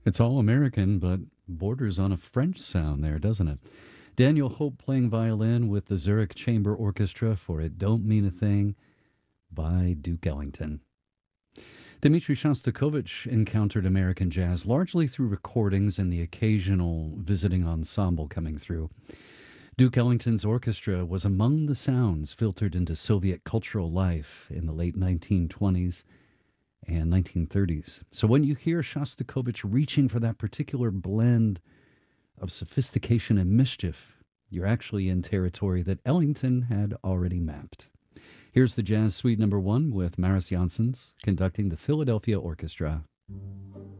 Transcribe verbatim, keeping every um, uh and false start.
It's all American, but borders on a French sound there, doesn't it? Daniel Hope playing violin with the Zurich Chamber Orchestra for It Don't Mean a Thing by Duke Ellington. Dmitri Shostakovich encountered American jazz largely through recordings and the occasional visiting ensemble coming through. Duke Ellington's orchestra was among the sounds filtered into Soviet cultural life in the late nineteen twenties and nineteen thirties. So when you hear Shostakovich reaching for that particular blend of sophistication and mischief, you're actually in territory that Ellington had already mapped. Here's the Jazz Suite number one with Maris Janssens conducting the Philadelphia Orchestra.